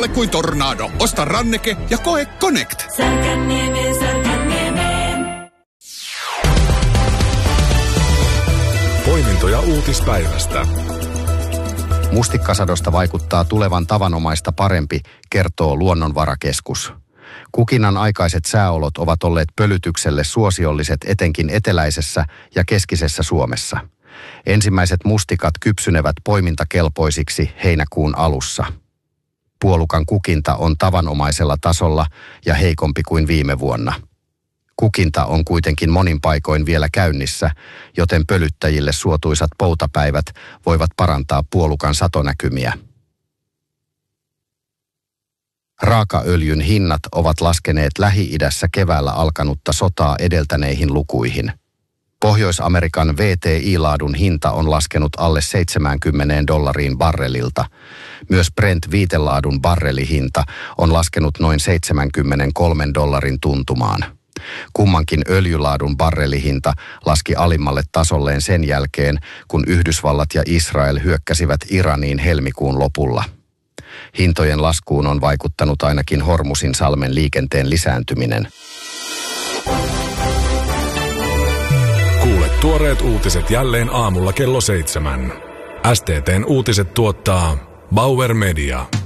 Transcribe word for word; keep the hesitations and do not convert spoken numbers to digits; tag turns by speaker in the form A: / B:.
A: pihalle kuin tornado. Osta Ranneke ja koe Connect.
B: Särkänniemi, Särkänniemi.
C: Poimintoja uutispäivästä.
D: Mustikkasadosta vaikuttaa tulevan tavanomaista parempi, kertoo Luonnonvarakeskus. Kukinan aikaiset sääolot ovat olleet pölytykselle suosiolliset etenkin eteläisessä ja keskisessä Suomessa. Ensimmäiset mustikat kypsynevät poimintakelpoisiksi heinäkuun alussa. Puolukan kukinta on tavanomaisella tasolla ja heikompi kuin viime vuonna. Kukinta on kuitenkin monin paikoin vielä käynnissä, joten pölyttäjille suotuisat poutapäivät voivat parantaa puolukan satonäkymiä. Raakaöljyn hinnat ovat laskeneet Lähi-idässä keväällä alkanutta sotaa edeltäneihin lukuihin. Pohjois-Amerikan V T I-laadun hinta on laskenut alle seitsemänkymmentä dollariin barrelilta. Myös Brent-viitelaadun barrelihinta on laskenut noin seitsemänkymmentäkolme dollarin tuntumaan. Kummankin öljylaadun barrelihinta laski alimmalle tasolleen sen jälkeen, kun Yhdysvallat ja Israel hyökkäsivät Iraniin helmikuun lopulla. Hintojen laskuun on vaikuttanut ainakin Hormusin salmen liikenteen lisääntyminen.
C: Kuule tuoreet uutiset jälleen aamulla kello seitsemän. S T T:n uutiset tuottaa Bauer Media.